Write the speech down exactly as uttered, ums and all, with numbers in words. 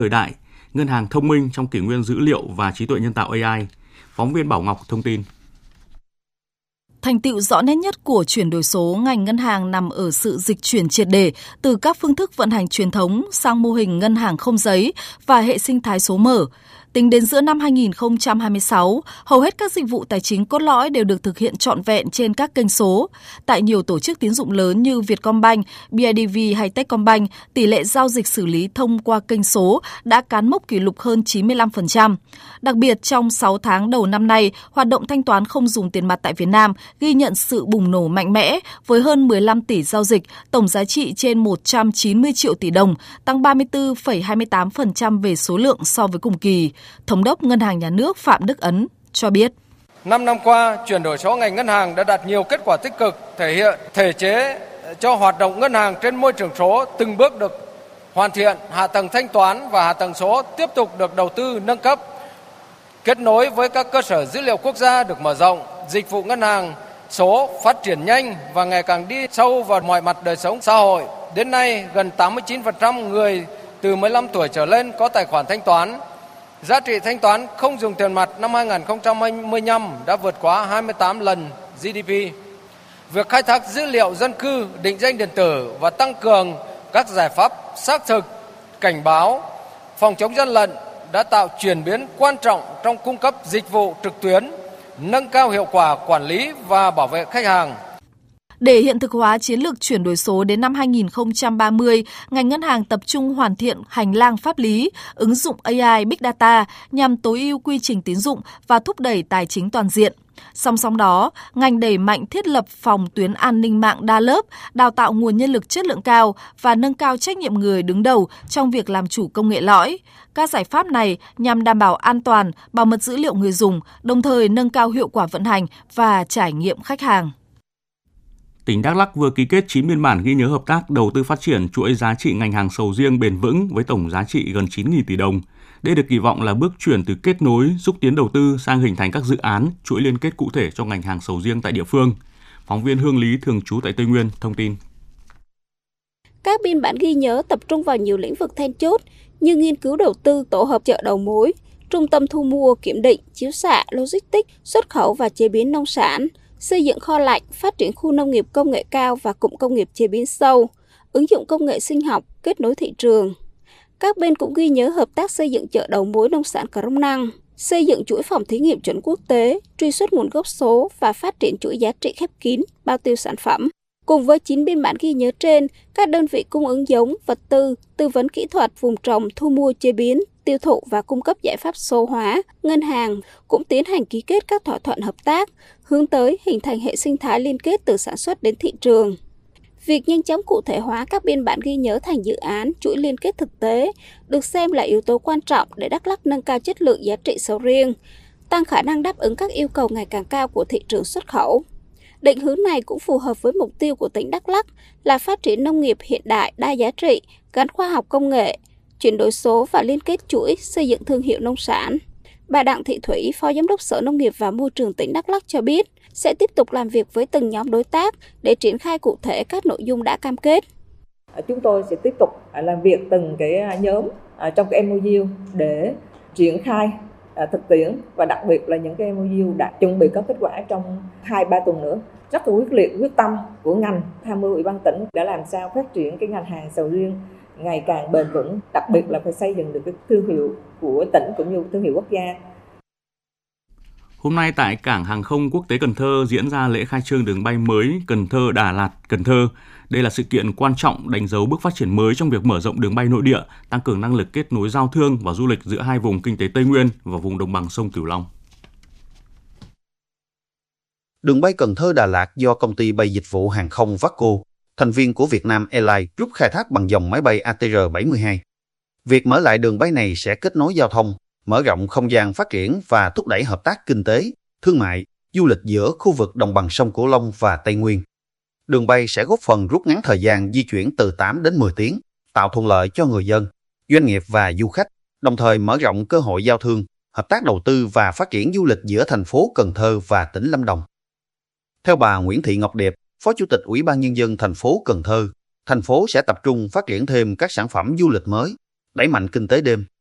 thời đại, ngân hàng thông minh trong kỷ nguyên dữ liệu và trí tuệ nhân tạo A I. Phóng viên Bảo Ngọc thông tin. Thành tựu rõ nét nhất của chuyển đổi số ngành ngân hàng nằm ở sự dịch chuyển triệt để từ các phương thức vận hành truyền thống sang mô hình ngân hàng không giấy và hệ sinh thái số mở. Tính đến giữa năm hai nghìn không trăm hai mươi sáu, hầu hết các dịch vụ tài chính cốt lõi đều được thực hiện trọn vẹn trên các kênh số. Tại nhiều tổ chức tín dụng lớn như Vietcombank, bê i đê vê hay Techcombank, tỷ lệ giao dịch xử lý thông qua kênh số đã cán mốc kỷ lục hơn chín mươi lăm phần trăm. Đặc biệt, trong sáu tháng đầu năm nay, hoạt động thanh toán không dùng tiền mặt tại Việt Nam ghi nhận sự bùng nổ mạnh mẽ với hơn mười lăm tỷ giao dịch, tổng giá trị trên một trăm chín mươi triệu tỷ đồng, tăng ba mươi tư phẩy hai mươi tám phần trăm về số lượng so với cùng kỳ. Thống đốc Ngân hàng Nhà nước Phạm Đức Ấn cho biết. Năm năm qua, chuyển đổi số ngành ngân hàng đã đạt nhiều kết quả tích cực, thể hiện thể chế cho hoạt động ngân hàng trên môi trường số từng bước được hoàn thiện, hạ tầng thanh toán và hạ tầng số tiếp tục được đầu tư nâng cấp. Kết nối với các cơ sở dữ liệu quốc gia được mở rộng, dịch vụ ngân hàng số phát triển nhanh và ngày càng đi sâu vào mọi mặt đời sống xã hội. Đến nay, gần tám mươi chín phần trăm người từ mười lăm tuổi trở lên có tài khoản thanh toán. Giá trị thanh toán không dùng tiền mặt năm hai nghìn không trăm hai mươi lăm đã vượt quá hai mươi tám lần giê đê pê. Việc khai thác dữ liệu dân cư, định danh điện tử và tăng cường các giải pháp xác thực, cảnh báo, phòng chống gian lận đã tạo chuyển biến quan trọng trong cung cấp dịch vụ trực tuyến, nâng cao hiệu quả quản lý và bảo vệ khách hàng. Để hiện thực hóa chiến lược chuyển đổi số đến năm hai nghìn không trăm ba mươi, ngành ngân hàng tập trung hoàn thiện hành lang pháp lý, ứng dụng A I, Big Data nhằm tối ưu quy trình tín dụng và thúc đẩy tài chính toàn diện. Song song đó, ngành đẩy mạnh thiết lập phòng tuyến an ninh mạng đa lớp, đào tạo nguồn nhân lực chất lượng cao và nâng cao trách nhiệm người đứng đầu trong việc làm chủ công nghệ lõi. Các giải pháp này nhằm đảm bảo an toàn, bảo mật dữ liệu người dùng, đồng thời nâng cao hiệu quả vận hành và trải nghiệm khách hàng. Tỉnh Đắk Lắk vừa ký kết chín biên bản ghi nhớ hợp tác đầu tư phát triển chuỗi giá trị ngành hàng sầu riêng bền vững với tổng giá trị gần chín nghìn tỷ đồng. Đây được kỳ vọng là bước chuyển từ kết nối, xúc tiến đầu tư sang hình thành các dự án, chuỗi liên kết cụ thể cho ngành hàng sầu riêng tại địa phương. Phóng viên Hương Lý thường trú tại Tây Nguyên thông tin. Các biên bản ghi nhớ tập trung vào nhiều lĩnh vực then chốt như nghiên cứu đầu tư, tổ hợp chợ đầu mối, trung tâm thu mua, kiểm định, chiếu xạ, logistics, xuất khẩu và chế biến nông sản, xây dựng kho lạnh, phát triển khu nông nghiệp công nghệ cao và cụm công nghiệp chế biến sâu, ứng dụng công nghệ sinh học, kết nối thị trường. Các bên cũng ghi nhớ hợp tác xây dựng chợ đầu mối nông sản Crong Năng, xây dựng chuỗi phòng thí nghiệm chuẩn quốc tế, truy xuất nguồn gốc số và phát triển chuỗi giá trị khép kín, bao tiêu sản phẩm. Cùng với chín biên bản ghi nhớ trên, các đơn vị cung ứng giống, vật tư, tư vấn kỹ thuật, vùng trồng, thu mua, chế biến, tiêu thụ và cung cấp giải pháp số hóa, ngân hàng cũng tiến hành ký kết các thỏa thuận hợp tác, hướng tới hình thành hệ sinh thái liên kết từ sản xuất đến thị trường. Việc nhanh chóng cụ thể hóa các biên bản ghi nhớ thành dự án, chuỗi liên kết thực tế được xem là yếu tố quan trọng để Đắk Lắk nâng cao chất lượng giá trị sầu riêng, tăng khả năng đáp ứng các yêu cầu ngày càng cao của thị trường xuất khẩu. Định hướng này cũng phù hợp với mục tiêu của tỉnh Đắk Lắk là phát triển nông nghiệp hiện đại đa giá trị, gắn khoa học công nghệ, chuyển đổi số và liên kết chuỗi, xây dựng thương hiệu nông sản. Bà Đặng Thị Thủy, Phó Giám đốc Sở Nông nghiệp và Môi trường tỉnh Đắk Lắk cho biết sẽ tiếp tục làm việc với từng nhóm đối tác để triển khai cụ thể các nội dung đã cam kết. Chúng tôi sẽ tiếp tục làm việc từng cái nhóm trong cái em ô u để triển khai thực tiễn và đặc biệt là những cái em ô u đã chuẩn bị có kết quả trong hai ba tuần nữa. Rất là quyết liệt, quyết tâm của ngành tham mưu Ủy ban tỉnh để làm sao phát triển cái ngành hàng sầu riêng ngày càng bền vững, đặc biệt là phải xây dựng được cái thương hiệu của tỉnh cũng như thương hiệu quốc gia. Hôm nay tại Cảng Hàng không Quốc tế Cần Thơ diễn ra lễ khai trương đường bay mới Cần Thơ - Đà Lạt - Cần Thơ. Đây là sự kiện quan trọng đánh dấu bước phát triển mới trong việc mở rộng đường bay nội địa, tăng cường năng lực kết nối giao thương và du lịch giữa hai vùng kinh tế Tây Nguyên và vùng đồng bằng sông Cửu Long. Đường bay Cần Thơ - Đà Lạt do công ty bay dịch vụ hàng không Vasco, thành viên của Vietnam Airlines, rút khai thác bằng dòng máy bay A T R bảy mươi hai. Việc mở lại đường bay này sẽ kết nối giao thông, mở rộng không gian phát triển và thúc đẩy hợp tác kinh tế, thương mại, du lịch giữa khu vực đồng bằng sông Cửu Long và Tây Nguyên. Đường bay sẽ góp phần rút ngắn thời gian di chuyển từ tám đến mười tiếng, tạo thuận lợi cho người dân, doanh nghiệp và du khách, đồng thời mở rộng cơ hội giao thương, hợp tác đầu tư và phát triển du lịch giữa thành phố Cần Thơ và tỉnh Lâm Đồng. Theo bà Nguyễn Thị Ngọc Điệp, Phó Chủ tịch Ủy ban Nhân dân thành phố Cần Thơ, thành phố sẽ tập trung phát triển thêm các sản phẩm du lịch mới, đẩy mạnh kinh tế đêm,